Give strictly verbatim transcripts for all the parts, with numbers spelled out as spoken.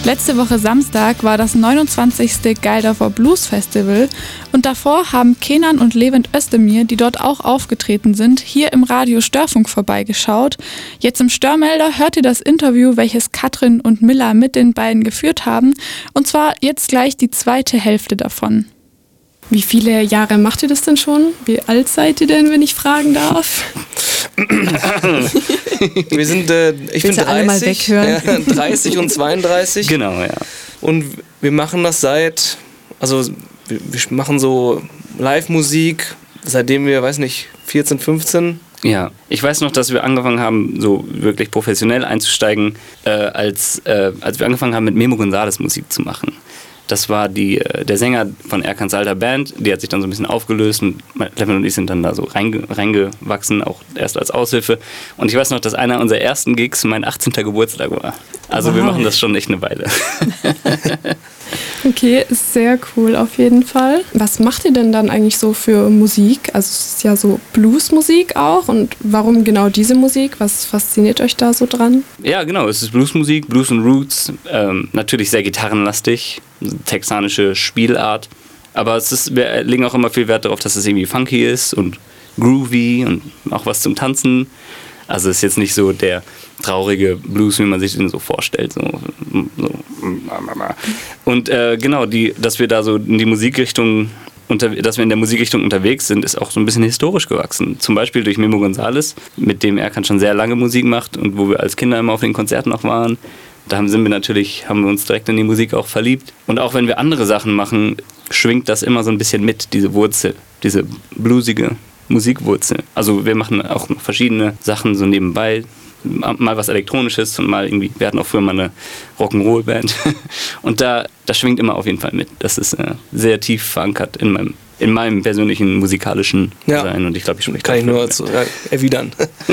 Letzte Woche Samstag war das neunundzwanzigste Geildorfer Blues Festival und davor haben Kenan und Levent Özdemir, die dort auch aufgetreten sind, hier im Radio Störfunk vorbeigeschaut. Jetzt im Störmelder hört ihr das Interview, welches Katrin und Milla mit den beiden geführt haben, und zwar jetzt gleich die zweite Hälfte davon. Wie viele Jahre macht ihr das denn schon? Wie alt seid ihr denn, wenn ich fragen darf? Wir sind, äh, ich Willst bin alle mal weghören? Ja, dreißig und zweiunddreißig. Genau, ja. Und wir machen das seit, also wir, wir machen so Live-Musik, seitdem wir, weiß nicht, vierzehn, fünfzehn. Ja, ich weiß noch, dass wir angefangen haben, so wirklich professionell einzusteigen, äh, als, äh, als wir angefangen haben, mit Memo Gonzales Musik zu machen. Das war die, der Sänger von Erkans alter Band, die hat sich dann so ein bisschen aufgelöst und Levent und ich sind dann da so reinge, reingewachsen, auch erst als Aushilfe. Und ich weiß noch, dass einer unserer ersten Gigs mein achtzehnter Geburtstag war. Also wow. Wir machen das schon echt eine Weile. Okay, ist sehr cool auf jeden Fall. Was macht ihr denn dann eigentlich so für Musik? Also es ist ja so Bluesmusik auch, und warum genau diese Musik? Was fasziniert euch da so dran? Ja, genau, es ist Bluesmusik, Blues und Roots, ähm, natürlich sehr gitarrenlastig, texanische Spielart, aber es ist, wir legen auch immer viel Wert darauf, dass es irgendwie funky ist und groovy und auch was zum Tanzen. Also es ist jetzt nicht so der traurige Blues, wie man sich den so vorstellt. So, so. Und äh, genau, die, dass wir da so in die Musikrichtung, unter, dass wir in der Musikrichtung unterwegs sind, ist auch so ein bisschen historisch gewachsen. Zum Beispiel durch Memo Gonzales, mit dem Erkan schon sehr lange Musik macht und wo wir als Kinder immer auf den Konzerten auch waren. Da sind wir natürlich, haben wir uns direkt in die Musik auch verliebt. Und auch wenn wir andere Sachen machen, schwingt das immer so ein bisschen mit, diese Wurzel, diese bluesige Musikwurzel. Also wir machen auch noch verschiedene Sachen so nebenbei, mal was Elektronisches und mal irgendwie, wir hatten auch früher mal eine Rock'n'Roll-Band und da, das schwingt immer auf jeden Fall mit. Das ist äh, sehr tief verankert in meinem, in meinem persönlichen musikalischen ja. Sein, und ich glaube, ich spreche Kann ich nur zu, ja, erwidern.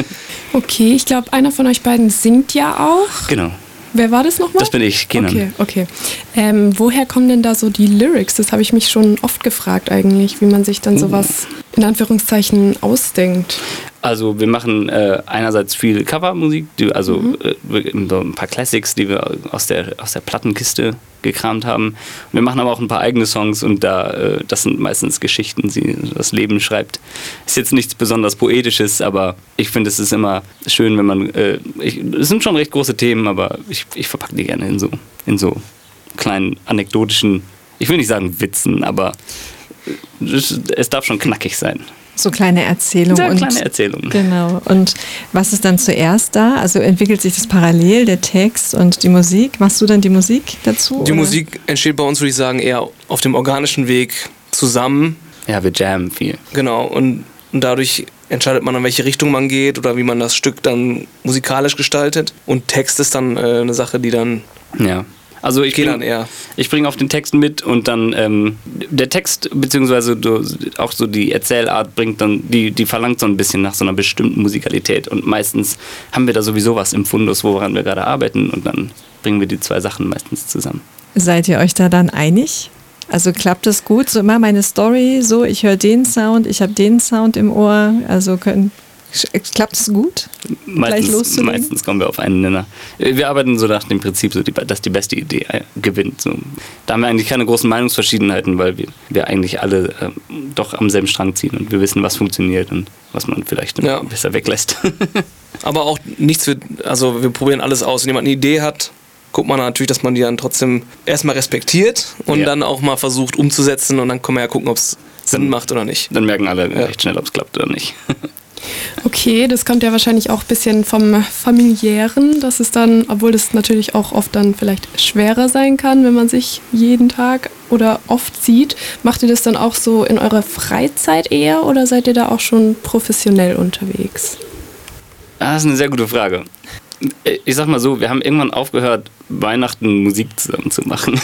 Okay, ich glaube, einer von euch beiden singt ja auch. Genau. Wer war das nochmal? Das bin ich, Kenan. Okay, okay. Ähm, woher kommen denn da so die Lyrics? Das habe ich mich schon oft gefragt eigentlich, wie man sich dann sowas in Anführungszeichen ausdenkt. Also wir machen äh, einerseits viel Covermusik, die, also mhm. äh, so ein paar Classics, die wir aus der, aus der Plattenkiste gekramt haben. Und wir machen aber auch ein paar eigene Songs, und da, äh, das sind meistens Geschichten, die das Leben schreibt. Ist jetzt nichts besonders Poetisches, aber ich finde, es ist immer schön, wenn man, äh, ich, es sind schon recht große Themen, aber ich, ich verpacke die gerne in so, in so kleinen anekdotischen, ich will nicht sagen Witzen, aber es, es darf schon knackig sein. So kleine Erzählungen. Ja, kleine Erzählungen. Genau. Und was ist dann zuerst da? Also entwickelt sich das parallel, der Text und die Musik? Machst du dann die Musik dazu? Die oder? Musik entsteht bei uns, würde ich sagen, eher auf dem organischen Weg zusammen. Ja, wir jammen viel. Genau. Und, und dadurch entscheidet man, in welche Richtung man geht oder wie man das Stück dann musikalisch gestaltet. Und Text ist dann äh, eine Sache, die dann... Ja. Also ich bringe bring auf den Text mit, und dann ähm, der Text beziehungsweise auch so die Erzählart bringt dann, die, die verlangt so ein bisschen nach so einer bestimmten Musikalität, und meistens haben wir da sowieso was im Fundus, woran wir gerade arbeiten, und dann bringen wir die zwei Sachen meistens zusammen. Seid ihr euch da dann einig? Also klappt das gut? So immer meine Story, so ich höre den Sound, ich habe den Sound im Ohr, also können... Klappt es gut? Meistens, meistens kommen wir auf einen Nenner. Wir arbeiten so nach dem Prinzip, so die, dass die beste Idee gewinnt. So. Da haben wir eigentlich keine großen Meinungsverschiedenheiten, weil wir, wir eigentlich alle äh, doch am selben Strang ziehen und wir wissen, was funktioniert und was man vielleicht ja. besser weglässt. Aber auch nichts für, also wir probieren alles aus. Wenn jemand eine Idee hat, guckt man natürlich, dass man die dann trotzdem erstmal respektiert und ja. dann auch mal versucht umzusetzen, und dann kann man ja gucken, ob es Sinn macht oder nicht. Dann merken alle ja. recht schnell, ob es klappt oder nicht. Okay, das kommt ja wahrscheinlich auch ein bisschen vom Familiären, dass es dann, obwohl das natürlich auch oft dann vielleicht schwerer sein kann, wenn man sich jeden Tag oder oft sieht. Macht ihr das dann auch so in eurer Freizeit eher, oder seid ihr da auch schon professionell unterwegs? Das ist eine sehr gute Frage. Ich sag mal so, wir haben irgendwann aufgehört, Weihnachten Musik zusammen zu machen,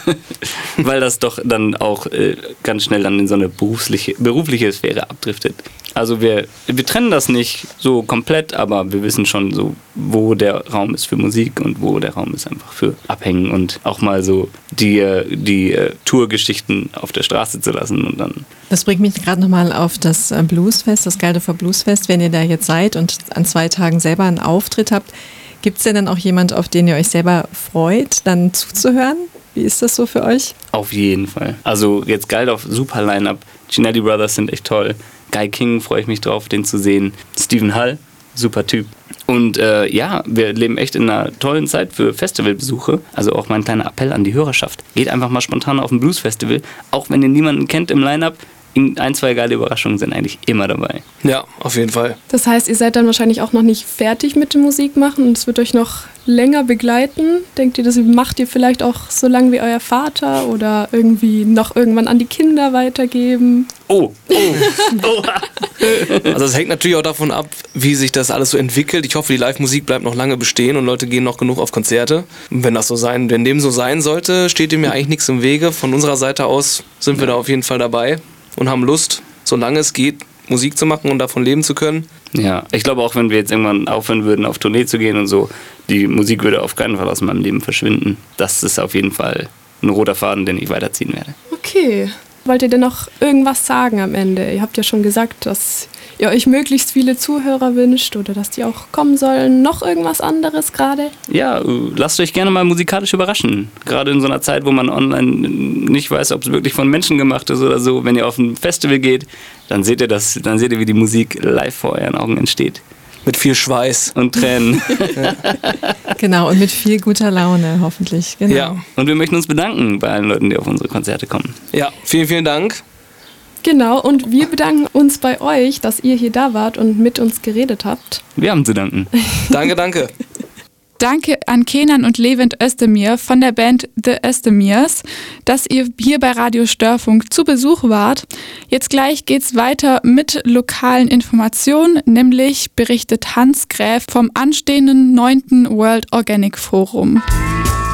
weil das doch dann auch äh, ganz schnell dann in so eine berufliche, berufliche Sphäre abdriftet. Also wir, wir trennen das nicht so komplett, aber wir wissen schon so, wo der Raum ist für Musik und wo der Raum ist einfach für Abhängen und auch mal so die, die uh, Tourgeschichten auf der Straße zu lassen. Und dann das bringt mich gerade nochmal auf das Bluesfest, das Geildorfer Bluesfest. Wenn ihr da jetzt seid und an zwei Tagen selber einen Auftritt habt, Gibt es denn dann auch jemand, auf den ihr euch selber freut, dann zuzuhören? Wie ist das so für euch? Auf jeden Fall. Also jetzt Geildorf, super Line-Up. Cinelli Brothers sind echt toll. Guy King freue ich mich drauf, den zu sehen. Stephen Hull, super Typ. Und äh, ja, wir leben echt in einer tollen Zeit für Festivalbesuche. Also auch mein kleiner Appell an die Hörerschaft. Geht einfach mal spontan auf ein Blues-Festival. Auch wenn ihr niemanden kennt im Line-Up. Ein, zwei geile Überraschungen sind eigentlich immer dabei. Ja, auf jeden Fall. Das heißt, ihr seid dann wahrscheinlich auch noch nicht fertig mit dem Musikmachen und es wird euch noch länger begleiten. Denkt ihr, das macht ihr vielleicht auch so lange wie euer Vater oder irgendwie noch irgendwann an die Kinder weitergeben? Oh, oh, oh. Also es hängt natürlich auch davon ab, wie sich das alles so entwickelt. Ich hoffe, die Live-Musik bleibt noch lange bestehen und Leute gehen noch genug auf Konzerte. Und wenn das so sein, wenn dem so sein sollte, steht dem ja eigentlich nichts im Wege. Von unserer Seite aus sind wir da auf jeden Fall dabei und haben Lust, solange es geht, Musik zu machen und davon leben zu können. Ja, ich glaube auch, wenn wir jetzt irgendwann aufhören würden, auf Tournee zu gehen und so, die Musik würde auf keinen Fall aus meinem Leben verschwinden. Das ist auf jeden Fall ein roter Faden, den ich weiterziehen werde. Okay. Wollt ihr denn noch irgendwas sagen am Ende? Ihr habt ja schon gesagt, dass ihr euch möglichst viele Zuhörer wünscht oder dass die auch kommen sollen. Noch irgendwas anderes gerade? Ja, lasst euch gerne mal musikalisch überraschen. Gerade in so einer Zeit, wo man online nicht weiß, ob es wirklich von Menschen gemacht ist oder so. Wenn ihr auf ein Festival geht, dann seht ihr das, dann seht ihr, wie die Musik live vor euren Augen entsteht. Mit viel Schweiß. Und Tränen. Genau, und mit viel guter Laune, hoffentlich. Genau. Ja. Und wir möchten uns bedanken bei allen Leuten, die auf unsere Konzerte kommen. Ja, vielen, vielen Dank. Genau, und wir bedanken uns bei euch, dass ihr hier da wart und mit uns geredet habt. Wir haben zu danken. Danke, danke. Danke an Kenan und Levent Özdemir von der Band The Özdemirs, dass ihr hier bei Radio Störfunk zu Besuch wart. Jetzt gleich geht's weiter mit lokalen Informationen, nämlich berichtet Hans Gräf vom anstehenden neunten World Organic Forum.